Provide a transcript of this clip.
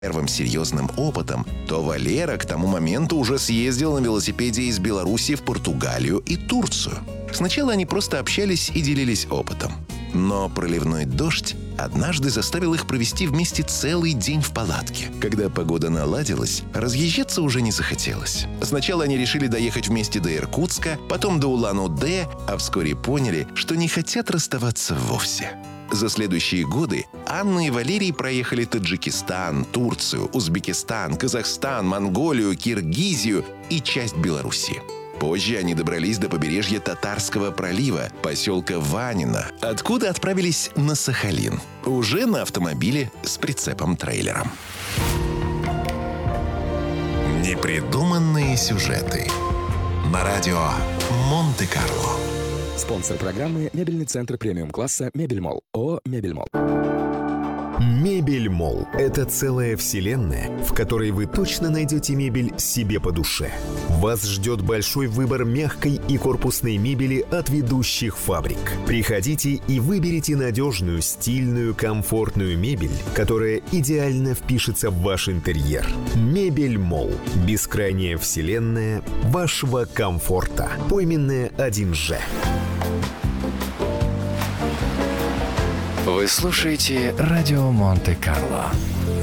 первым серьезным опытом, то Валера к тому моменту уже съездил на велосипеде из Беларуси в Португалию и Турцию. Сначала они просто общались и делились опытом. Но проливной дождь однажды заставил их провести вместе целый день в палатке. Когда погода наладилась, разъезжаться уже не захотелось. Сначала они решили доехать вместе до Иркутска, потом до Улан-Удэ, а вскоре поняли, что не хотят расставаться вовсе. За следующие годы Анна и Валерий проехали Таджикистан, Турцию, Узбекистан, Казахстан, Монголию, Киргизию и часть Беларуси. Позже они добрались до побережья Татарского пролива, поселка Ванино, откуда отправились на Сахалин, уже на автомобиле с прицепом-трейлером. Непридуманные сюжеты на радио Монте-Карло. Спонсор программы — мебельный центр премиум-класса «Мебельмолл». ООО «Мебельмолл». Мебельмолл – это целая вселенная, в которой вы точно найдете мебель себе по душе. Вас ждет большой выбор мягкой и корпусной мебели от ведущих фабрик. Приходите и выберите надежную, стильную, комфортную мебель, которая идеально впишется в ваш интерьер. Мебельмолл – бескрайняя вселенная вашего комфорта. Пойменная 1Ж. Вы слушаете радио Монте-Карло.